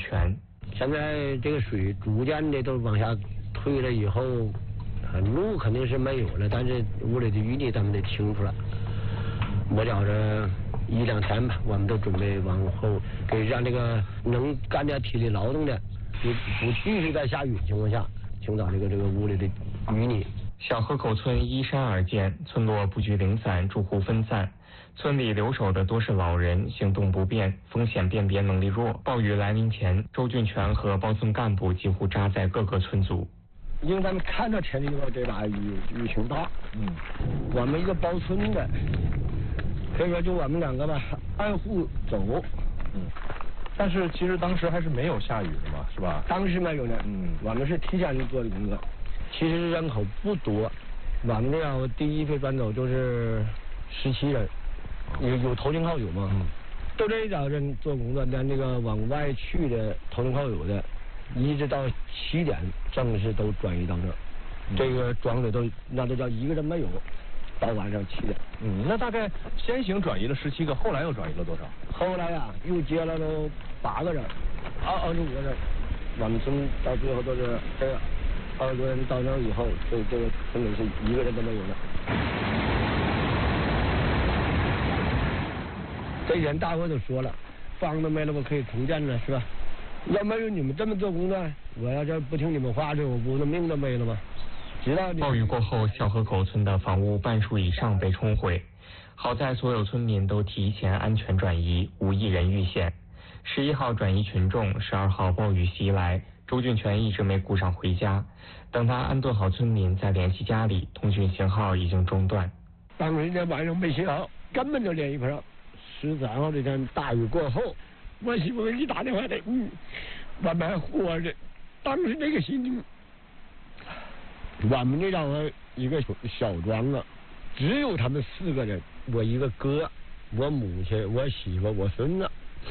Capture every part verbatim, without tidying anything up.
泉。 现在这个水逐渐的都往下退了以后，路肯定是没有了，但是屋里的淤泥咱们得清出来。我觉着一两天吧，我们都准备往后给让这个能干点体力劳动的，不不继续在下雨的情况下清扫这个这个屋里的淤泥。 小河口村依山而建，村落布局零散，住户分散。村里留守的多是老人，行动不便，风险辨别能力弱。暴雨来临前，周俊全和包村干部几乎扎在各个村组。 因为咱们看到天气预报这把雨雨挺大，嗯，我们一个包村的，可以说就我们两个吧，按户走， 嗯。但是其实当时还是没有下雨的嘛，是吧？ 当时没有呢，嗯，我们是提前做的工作。其实人口不多，我们这样第一批转走就是十七人，有有投进靠友嘛，嗯，都这一早人做工作，连那个往外去的投进靠友的，一直到七点正式都转移到这儿，嗯，这个庄子都那都叫一个人没有，到晚上七点。 嗯，那大概先行转移了十七个，后来又转移了多少？ 后来呀，啊，又接了都八个人，二二十五个人，我们村到最后都是这个。二十多人到那以后，这这个村里是一个人都没有了。这一天大伙都说了，房子没了，我可以重建了，是吧？要没有你们这么做工作，我要这不听你们话，这我不是命都没了吗？知道你。 暴雨过后，小河口村的房屋半数以上被冲毁，好在所有村民都提前安全转移，无一人遇险。十一号转移群众，十二号暴雨袭来。周俊全一直没顾上回家，等他安顿好村民再联系家里，通讯信号已经中断。 当时那天晚上没信号，根本就联系不上。十三号这天大雨过后，我媳妇给你打电话的，嗯，我们还活着。当时那个心情，我们这张一个小庄啊，只有他们四个人，我一个哥，我母亲，我媳妇，我孙子。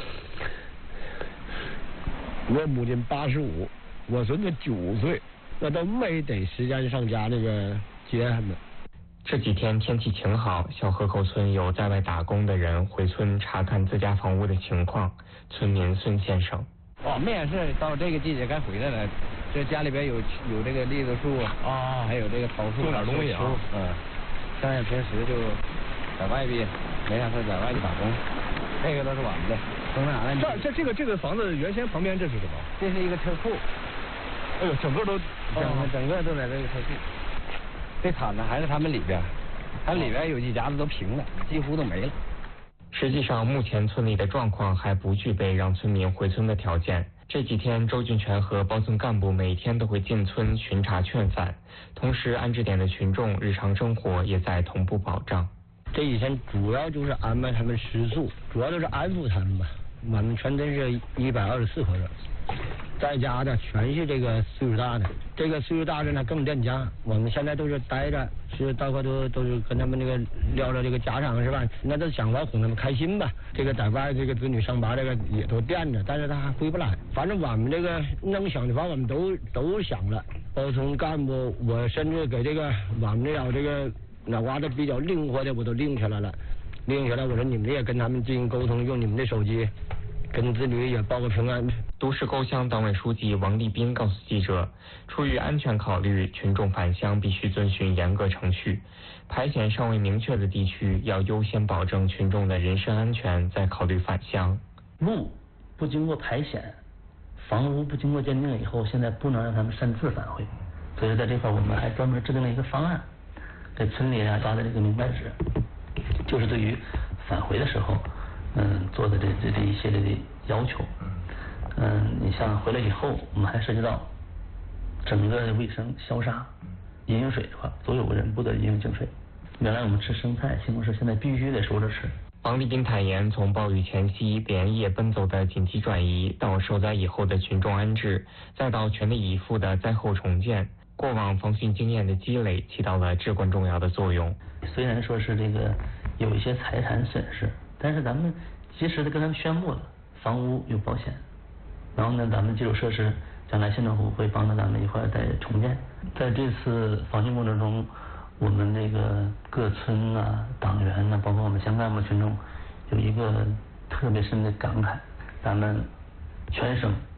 我母亲八十五，我孙子九岁，那都没得时间上家那个接他们。 这几天天气晴好，小河口村有在外打工的人回村查看自家房屋的情况。村民孙先生， 我们也是到这个季节该回来了，这家里边有有这个栗子树啊，还有这个桃树， 种点东西啊， 嗯，剩下平时就在外边没啥事在外地打工，这个都是我们的。 这这这个这个房子原先旁边这是什么？ 这是一个车库。 哎呦，整个都整个整个都在这个车库。这铲子还是他们里边，它里边有几家子都平了，几乎都没了。 实际上，目前村里的状况还不具备让村民回村的条件。这几天，周俊全和包村干部每天都会进村巡查劝返，同时安置点的群众日常生活也在同步保障。 这几天主要就是安排他们食宿，主要就是安抚他们吧。我们全村是一百二十四口人，在家的全是这个岁数大的，这个岁数大的呢更恋家。我们现在都是待着，是到处都都是跟他们这个聊聊这个家常是吧？那都想法哄他们开心吧。这个在外这个子女上班这个也都惦着，但是他还回不来。反正我们这个能想的法我们都都想了。包村干部，我甚至给这个我们这样这个脑瓜子比较灵活的我都拎下来了。拎下来，我说你们也跟他们进行沟通，用你们的手机跟子女也报个平安。 都市沟乡党委书记王立斌告诉记者，出于安全考虑，群众返乡必须遵循严格程序，排险尚未明确的地区要优先保证群众的人身安全，再考虑返乡。 路不经过排险，房屋不经过鉴定以后，现在不能让他们擅自返回，所以在这块我们还专门制定了一个方案，给村里啊发的这个明白纸。就是对于返回的时候，嗯，做的这这这一系列的要求，嗯，你像回来以后，我们还涉及到整个卫生、消杀、饮用水的话，所有人不得饮用净水。原来我们吃生菜、西红柿，现在必须得熟着吃。 王立斌坦言，从暴雨前夕连夜奔走的紧急转移，到受灾以后的群众安置，再到全力以赴的灾后重建，过往防汛经验的积累起到了至关重要的作用。 虽然说是这个有一些财产损失，但是咱们及时的跟他们宣布了，房屋有保险，然后呢，咱们基础设施将来县政府会帮着咱们一块再重建。在这次防汛过程中，我们这个各村啊、党员呢，包括我们乡干部群众，有一个特别深的感慨，咱们全省